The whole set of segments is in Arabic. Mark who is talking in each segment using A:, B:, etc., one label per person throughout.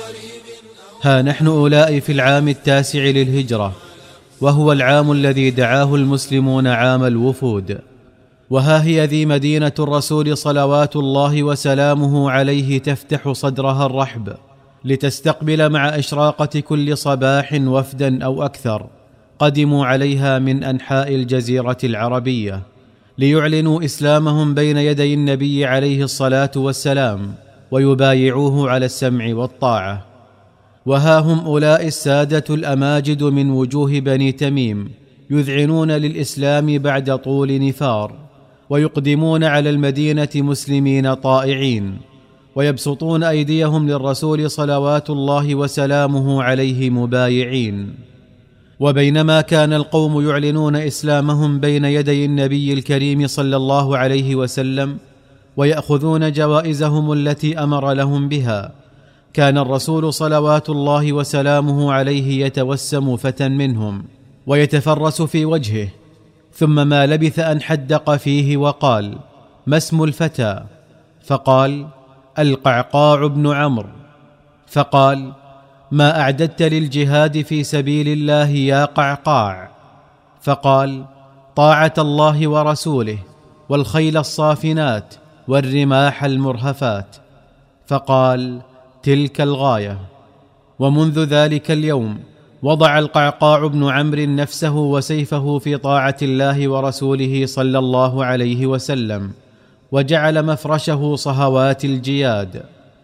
A: ها نحن أولئك في العام 9 للهجرة، وهو العام الذي دعاه المسلمون عام الوفود. وها هي ذي مدينة الرسول صلوات الله وسلامه عليه تفتح صدرها الرحب لتستقبل مع إشراقة كل صباح وفدا أو أكثر قدموا عليها من أنحاء الجزيرة العربية ليعلنوا إسلامهم بين يدي النبي عليه الصلاة والسلام ويبايعوه على السمع والطاعة. وها هم أولئك السادة الأماجد من وجوه بني تميم يذعنون للإسلام بعد طول نفار، ويقدمون على المدينة مسلمين طائعين، ويبسطون أيديهم للرسول صلوات الله وسلامه عليه مبايعين. وبينما كان القوم يعلنون إسلامهم بين يدي النبي الكريم صلى الله عليه وسلم ويأخذون جوائزهم التي أمر لهم بها، كان الرسول صلوات الله وسلامه عليه يتوسم فتى منهم ويتفرس في وجهه، ثم ما لبث أن حدق فيه وقال: ما اسم الفتى؟ فقال: القعقاع بن عمرو. فقال: ما أعددت للجهاد في سبيل الله يا قعقاع؟ فقال: طاعة الله ورسوله، والخيل الصافنات، والرماح المرهفات. فقال: تلك الغاية. ومنذ ذلك اليوم وضع القعقاع بن عمرو نفسه وسيفه في طاعة الله ورسوله صلى الله عليه وسلم، وجعل مفرشه صهوات الجياد.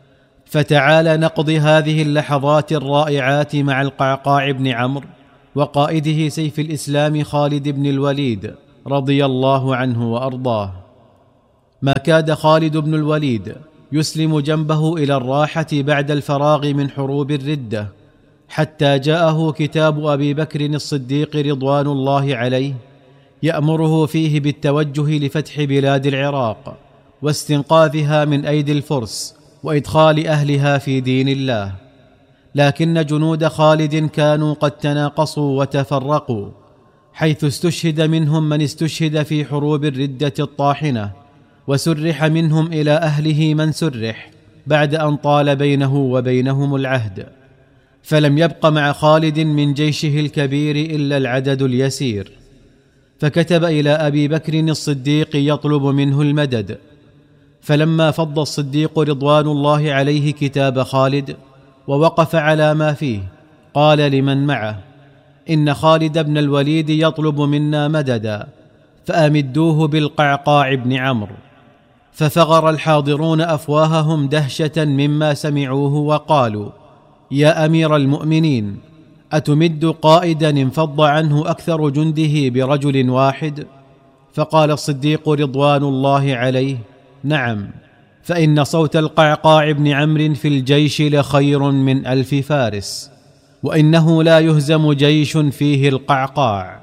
A: فتعال نقضي هذه اللحظات الرائعات مع القعقاع بن عمرو وقائده سيف الإسلام خالد بن الوليد رضي الله عنه وأرضاه. ما كاد خالد بن الوليد يسلم جنبه إلى الراحة بعد الفراغ من حروب الردة حتى جاءه كتاب أبي بكر الصديق رضوان الله عليه يأمره فيه بالتوجه لفتح بلاد العراق واستنقاذها من أيدي الفرس وإدخال أهلها في دين الله. لكن جنود خالد كانوا قد تناقصوا وتفرقوا، حيث استشهد منهم من استشهد في حروب الردة الطاحنة، وسرح منهم إلى أهله من سرح بعد أن طال بينه وبينهم العهد. فلم يبق مع خالد من جيشه الكبير إلا العدد اليسير، فكتب إلى أبي بكر الصديق يطلب منه المدد. فلما فض الصديق رضوان الله عليه كتاب خالد ووقف على ما فيه، قال لمن معه: إن خالد بن الوليد يطلب منا مددا، فأمدوه بالقعقاع بن عمرو. ففغر الحاضرون أفواههم دهشة مما سمعوه وقالوا: يا أمير المؤمنين، أتمد قائدا انفض عنه أكثر جنده برجل واحد؟ فقال الصديق رضوان الله عليه: نعم، فإن صوت القعقاع بن عمرو في الجيش لخير من 1000 فارس، وإنه لا يهزم جيش فيه القعقاع.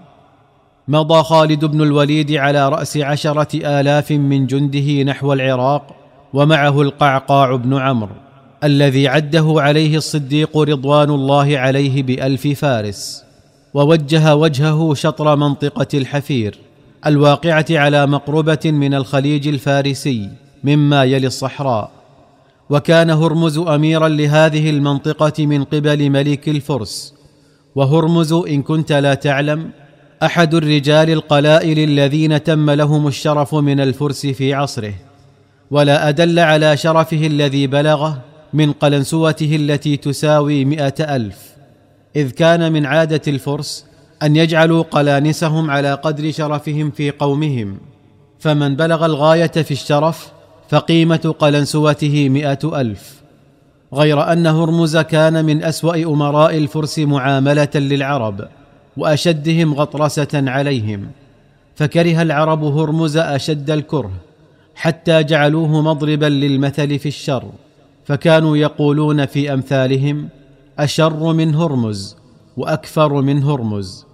A: مضى خالد بن الوليد على رأس 10,000 من جنده نحو العراق، ومعه القعقاع بن عمرو الذي عده عليه الصديق رضوان الله عليه ب1000 فارس، ووجه وجهه شطر منطقة الحفير الواقعة على مقربة من الخليج الفارسي مما يلي الصحراء. وكان هرمز أميرا لهذه المنطقة من قبل ملك الفرس، وهرمز إن كنت لا تعلم أحد الرجال القلائل الذين تم لهم الشرف من الفرس في عصره، ولا أدل على شرفه الذي بلغه من قلنسوته التي تساوي 100,000، إذ كان من عادة الفرس أن يجعلوا قلانسهم على قدر شرفهم في قومهم، فمن بلغ الغاية في الشرف فقيمة قلنسوته 100,000. غير أن هرمز كان من أسوأ أمراء الفرس معاملة للعرب وأشدهم غطرسة عليهم، فكره العرب هرمز أشد الكره، حتى جعلوه مضربا للمثل في الشر، فكانوا يقولون في أمثالهم: أشر من هرمز وأكفر من هرمز.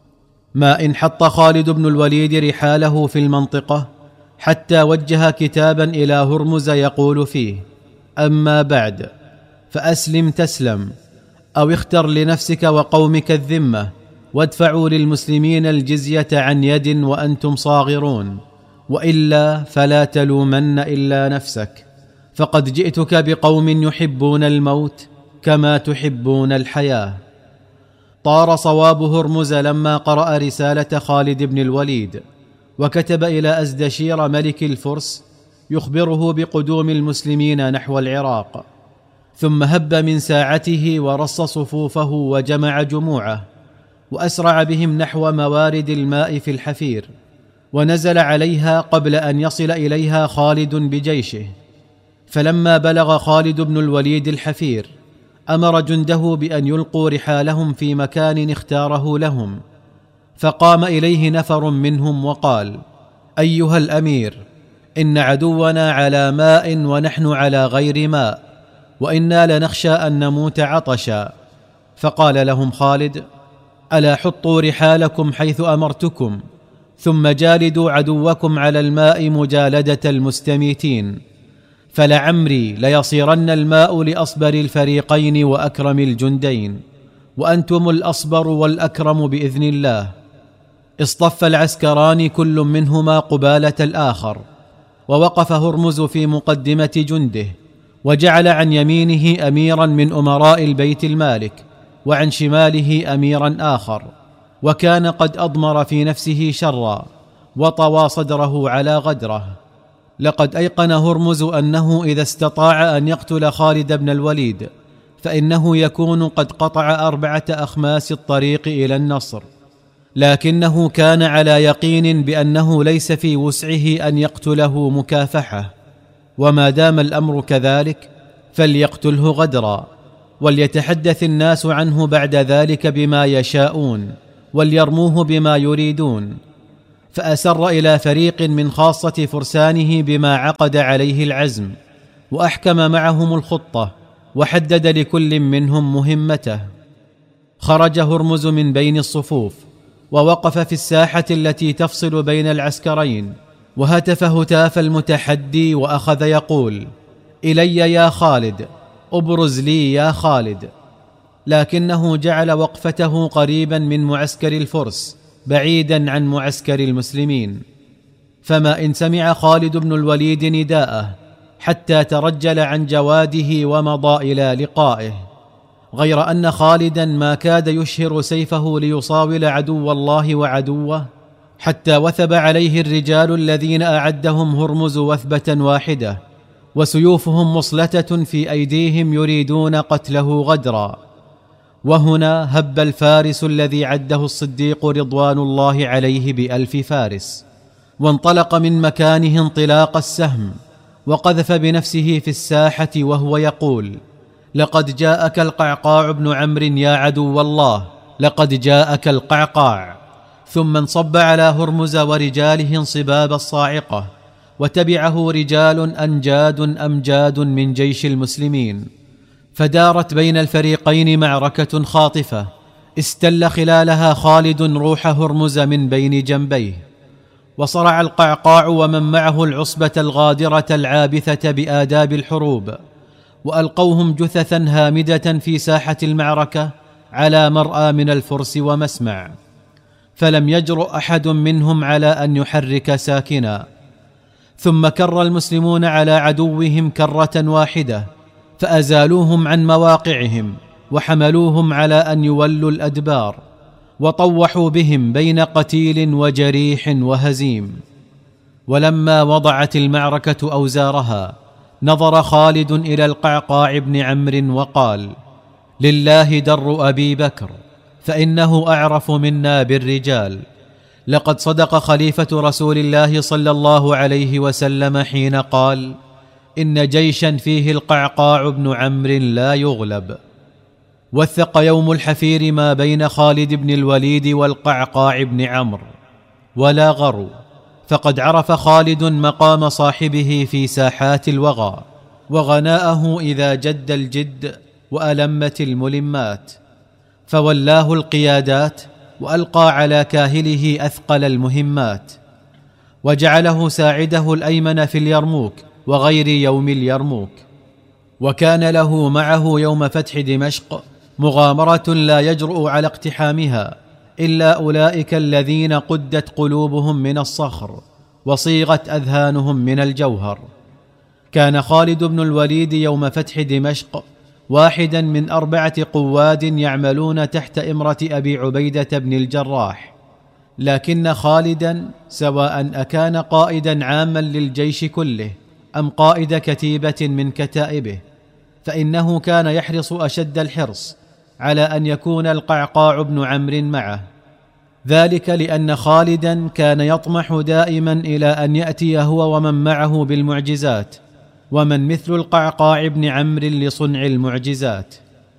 A: ما إن حط خالد بن الوليد رحاله في المنطقة حتى وجه كتابا إلى هرمز يقول فيه: أما بعد، فأسلم تسلم، أو اختر لنفسك وقومك الذمة، وادفعوا للمسلمين الجزية عن يد وأنتم صاغرون، وإلا فلا تلومن إلا نفسك، فقد جئتك بقوم يحبون الموت كما تحبون الحياة. طار صواب هرمز لما قرأ رسالة خالد بن الوليد، وكتب إلى أزدشير ملك الفرس يخبره بقدوم المسلمين نحو العراق، ثم هب من ساعته ورص صفوفه وجمع جموعه، وأسرع بهم نحو موارد الماء في الحفير، ونزل عليها قبل أن يصل إليها خالد بجيشه. فلما بلغ خالد بن الوليد الحفير أمر جنده بأن يلقوا رحالهم في مكان اختاره لهم، فقام إليه نفر منهم وقال: أيها الأمير، إن عدونا على ماء ونحن على غير ماء، وإنا لنخشى أن نموت عطشا. فقال لهم خالد: ألا حطوا رحالكم حيث أمرتكم، ثم جالدوا عدوكم على الماء مجالدة المستميتين، فلعمري ليصيرن الماء لأصبر الفريقين وأكرم الجندين، وأنتم الأصبر والأكرم بإذن الله. اصطف العسكران كل منهما قبالة الآخر، ووقف هرمز في مقدمة جنده، وجعل عن يمينه أميرا من أمراء البيت المالك، وعن شماله أميرا آخر، وكان قد أضمر في نفسه شرا، وطوى صدره على غدره. لقد أيقن هرمز أنه إذا استطاع أن يقتل خالد بن الوليد فإنه يكون قد قطع 4 أخماس الطريق إلى النصر، لكنه كان على يقين بأنه ليس في وسعه أن يقتله مكافحة، وما دام الأمر كذلك فليقتله غدرا، وليتحدث الناس عنه بعد ذلك بما يشاءون، وليرموه بما يريدون. فأسر إلى فريق من خاصة فرسانه بما عقد عليه العزم، وأحكم معهم الخطة، وحدد لكل منهم مهمته. خرج هرمز من بين الصفوف، ووقف في الساحة التي تفصل بين العسكرين، وهتف هتاف المتحدي، وأخذ يقول: إلي يا خالد، أبرز لي يا خالد. لكنه جعل وقفته قريبا من معسكر الفرس بعيدا عن معسكر المسلمين، فما إن سمع خالد بن الوليد نداءه حتى ترجل عن جواده ومضى إلى لقائه، غير أن خالدا ما كاد يشهر سيفه ليصاول عدو الله وعدوه، حتى وثب عليه الرجال الذين أعدهم هرمز وثبة واحدة، وسيوفهم مصلتة في أيديهم يريدون قتله غدرا. وهنا هب الفارس الذي عده الصديق رضوان الله عليه ب1000 فارس، وانطلق من مكانه انطلاق السهم، وقذف بنفسه في الساحة وهو يقول: لقد جاءك القعقاع بن عمرو يا عدو الله، لقد جاءك القعقاع. ثم انصب على هرمز ورجاله انصباب الصاعقة، وتبعه رجال أنجاد أمجاد من جيش المسلمين، فدارت بين الفريقين معركة خاطفة استل خلالها خالد روح هرمز من بين جنبيه. وصرع القعقاع ومن معه العصبة الغادرة العابثة بآداب الحروب، وألقوهم جثثا هامدة في ساحة المعركة على مرأى من الفرس ومسمع، فلم يجرؤ أحد منهم على أن يحرك ساكنا. ثم كر المسلمون على عدوهم كرة واحدة، فأزالوهم عن مواقعهم، وحملوهم على أن يولوا الأدبار، وطوحوا بهم بين قتيل وجريح وهزيم. ولما وضعت المعركة أوزارها نظر خالد إلى القعقاع بن عمرو وقال: لله در أبي بكر، فإنه أعرف منا بالرجال. لقد صدق خليفة رسول الله صلى الله عليه وسلم حين قال: إن جيشا فيه القعقاع بن عمرو لا يغلب. وثق يوم الحفير ما بين خالد بن الوليد والقعقاع بن عمرو، ولا غروا، فقد عرف خالد مقام صاحبه في ساحات الوغى، وغناءه إذا جد الجد وألمت الملمات، فولاه القيادات، وألقى على كاهله أثقل المهمات، وجعله ساعده الأيمن في اليرموك وغير يوم اليرموك. وكان له معه يوم فتح دمشق مغامرة لا يجرؤ على اقتحامها إلا أولئك الذين قدت قلوبهم من الصخر وصيغت أذهانهم من الجوهر. كان خالد بن الوليد يوم فتح دمشق واحدا من 4 قواد يعملون تحت إمرة أبي عبيدة بن الجراح. لكن خالدا سواء أكان قائدا عاما للجيش كله أم قائد كتيبة من كتائبه، فإنه كان يحرص أشد الحرص على أن يكون القعقاع بن عمرو معه، ذلك لأن خالدا كان يطمح دائما إلى أن يأتي هو ومن معه بالمعجزات، ومن مثل القعقاع بن عمرو لصنع المعجزات.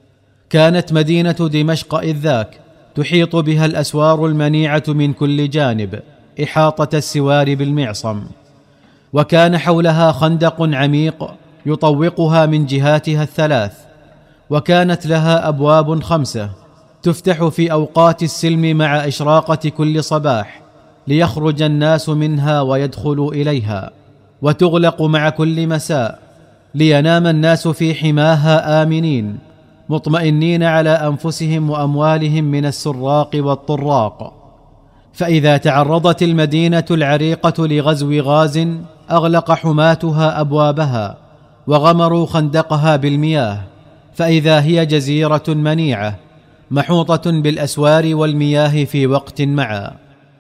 A: كانت مدينة دمشق إذ ذاك تحيط بها الأسوار المنيعة من كل جانب إحاطة السوار بالمعصم، وكان حولها خندق عميق يطوقها من جهاتها الثلاث، وكانت لها أبواب 5 تفتح في أوقات السلم مع إشراقة كل صباح ليخرج الناس منها ويدخلوا إليها، وتغلق مع كل مساء لينام الناس في حماها آمنين مطمئنين على أنفسهم وأموالهم من السراق والطراق. فإذا تعرضت المدينة العريقة لغزو غاز أغلق حماتها أبوابها وغمروا خندقها بالمياه، فإذا هي جزيرة منيعة محوطة بالأسوار والمياه في وقت معا.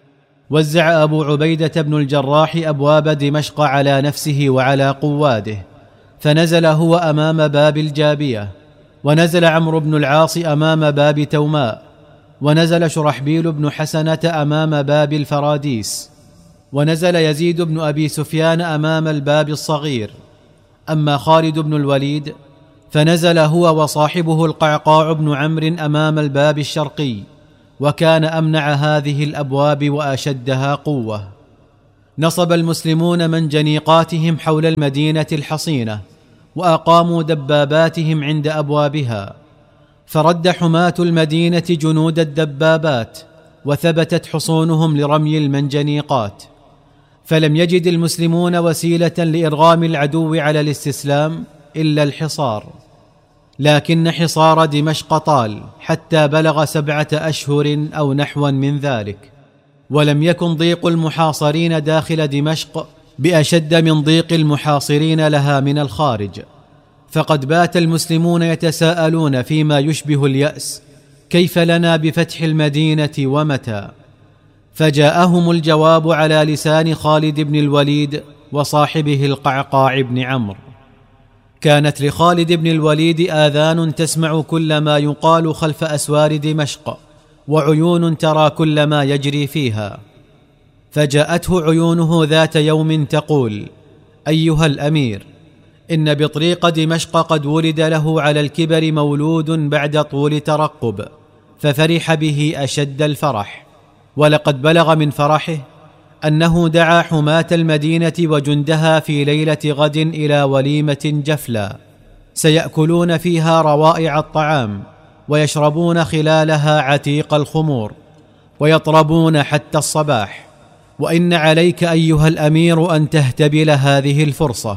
A: وزع أبو عبيدة بن الجراح أبواب دمشق على نفسه وعلى قواده، فنزل هو أمام باب الجابية، ونزل عمرو بن العاص أمام باب توماء، ونزل شرحبيل بن حسنة أمام باب الفراديس، ونزل يزيد بن أبي سفيان أمام الباب الصغير. أما خالد بن الوليد فنزل هو وصاحبه القعقاع بن عمرو أمام الباب الشرقي، وكان أمنع هذه الأبواب وأشدها قوة. نصب المسلمون منجنيقاتهم حول المدينة الحصينة، وأقاموا دباباتهم عند أبوابها، فرد حماة المدينة جنود الدبابات، وثبتت حصونهم لرمي المنجنيقات. فلم يجد المسلمون وسيلة لإرغام العدو على الاستسلام إلا الحصار، لكن حصار دمشق طال حتى بلغ 7 أشهر أو نحوا من ذلك، ولم يكن ضيق المحاصرين داخل دمشق بأشد من ضيق المحاصرين لها من الخارج. فقد بات المسلمون يتساءلون فيما يشبه اليأس: كيف لنا بفتح المدينة ومتى؟ فجاءهم الجواب على لسان خالد بن الوليد وصاحبه القعقاع بن عمرو. كانت لخالد بن الوليد آذان تسمع كل ما يقال خلف أسوار دمشق، وعيون ترى كل ما يجري فيها. فجاءته عيونه ذات يوم تقول: أيها الأمير، إن بطريق دمشق قد ولد له على الكبر مولود بعد طول ترقب، ففرح به أشد الفرح، ولقد بلغ من فرحه أنه دعا حماة المدينة وجندها في ليلة غد إلى وليمة جفلى سيأكلون فيها روائع الطعام، ويشربون خلالها عتيق الخمور، ويطربون حتى الصباح. وإن عليك أيها الأمير أن تهتبل هذه الفرصة.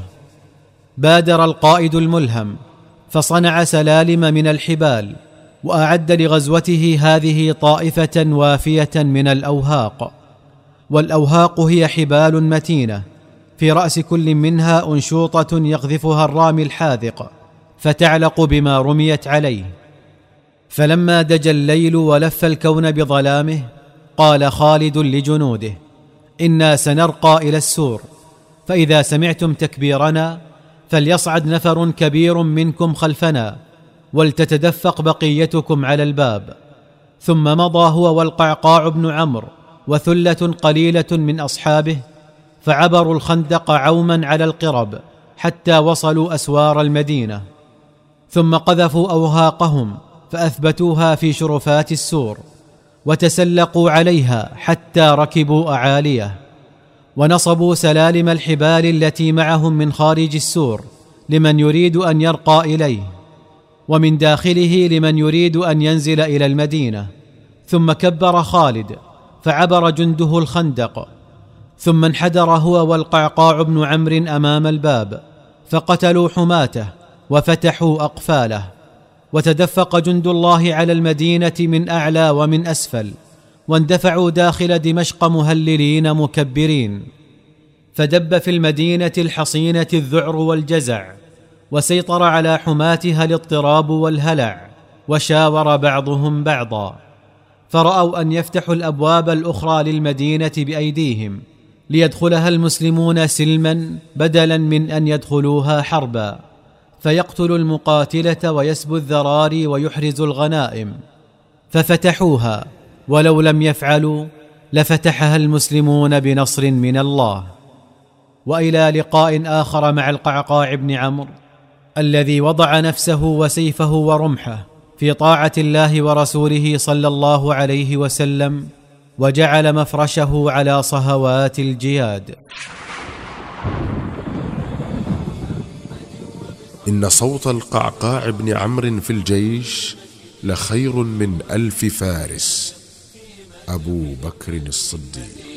A: بادر القائد الملهم فصنع سلالم من الحبال، وأعد لغزوته هذه طائفة وافية من الأوهاق. والأوهاق هي حبال متينة في رأس كل منها أنشوطة يقذفها الرامي الحاذق فتعلق بما رميت عليه. فلما دجى الليل ولف الكون بظلامه قال خالد لجنوده: إنا سنرقى إلى السور، فإذا سمعتم تكبيرنا فليصعد نفر كبير منكم خلفنا، ولتتدفق بقيتكم على الباب. ثم مضى هو والقعقاع بن عمرو وثلة قليلة من أصحابه، فعبروا الخندق عوما على القرب حتى وصلوا أسوار المدينة، ثم قذفوا أوهاقهم فأثبتوها في شرفات السور، وتسلقوا عليها حتى ركبوا أعاليه، ونصبوا سلالم الحبال التي معهم من خارج السور لمن يريد أن يرقى إليه، ومن داخله لمن يريد أن ينزل إلى المدينة. ثم كبر خالد فعبر جنده الخندق، ثم انحدر هو والقعقاع بن عمرو أمام الباب، فقتلوا حماته وفتحوا أقفاله، وتدفق جند الله على المدينة من أعلى ومن أسفل، واندفعوا داخل دمشق مهللين مكبرين. فدب في المدينة الحصينة الذعر والجزع، وسيطر على حماتها الاضطراب والهلع، وشاور بعضهم بعضا، فرأوا أن يفتحوا الأبواب الأخرى للمدينة بأيديهم ليدخلها المسلمون سلما بدلا من أن يدخلوها حربا، فيقتل المقاتلة ويسبو الذراري ويحرز الغنائم، ففتحوها، ولو لم يفعلوا لفتحها المسلمون بنصر من الله. وإلى لقاء آخر مع القعقاع بن عمرو الذي وضع نفسه وسيفه ورمحه في طاعة الله ورسوله صلى الله عليه وسلم، وجعل مفرشه على صهوات الجياد.
B: إن صوت القعقاع بن عمرو في الجيش لخير من 1000 فارس. أبو بكر الصديق.